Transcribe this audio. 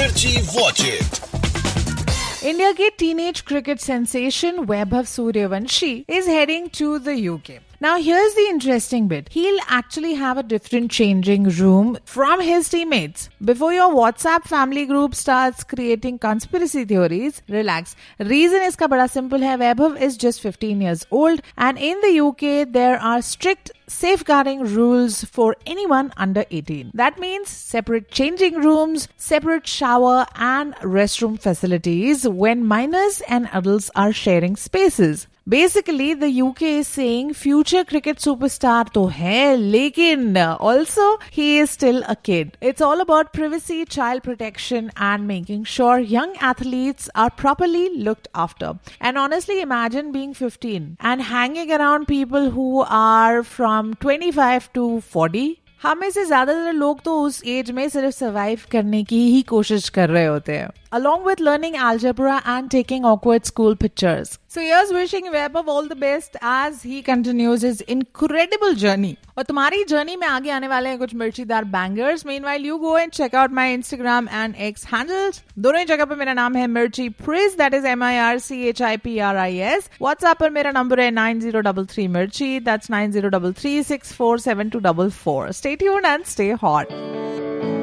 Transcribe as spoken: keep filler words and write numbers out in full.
Mirchi Watch It. India के teenage cricket sensation Vaibhav Suryavanshi is heading to the U K. Now here's the interesting bit. He'll actually have a different changing room from his teammates. Before your WhatsApp family group starts creating conspiracy theories, relax. Reason iska bada simple hai. Vaibhav is just fifteen years old and in the U K there are strict safeguarding rules for anyone under eighteen. That means separate changing rooms, separate shower and restroom facilities when minors and adults are sharing spaces. Basically, the U K is saying future cricket superstar to hai, lekin also he is still a kid. It's all about privacy, child protection and making sure young athletes are properly looked after. And honestly, imagine being fifteen and hanging around people who are from twenty-five to forty. हम में से ज्यादातर लोग तो उस as में सिर्फ survive करने की ही कोशिश कर रहे होते हैं, along with learning algebra and taking awkward school pictures. So here's wishing Vaibhav all the best as he continues his incredible journey. और तुम्हारी जर्नी में आगे आने वाले हैं कुछ मिर्चीदार bangers. Meanwhile, you go and check out my Instagram and X handles. दोनों ही जगह पर मेरा नाम है मिर्ची प्रिस, that is M I R C H I P R I S. WhatsApp पर मेरा नंबर है nine zero three three मिर्ची, that's nine zero three three six four seven two four four. Stay tuned and stay hot.